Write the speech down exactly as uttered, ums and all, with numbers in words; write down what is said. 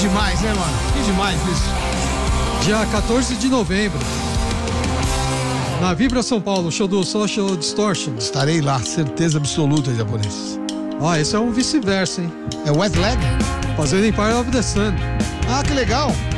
demais, né, mano? Que demais isso. Dia quatorze de novembro. Na Vibra São Paulo, show do Social Distortion. Estarei lá, certeza absoluta, japonês. Ó, esse é um vice-versa, hein? É Wet Leg? Fazendo Empire of the Sun. Ah, que legal.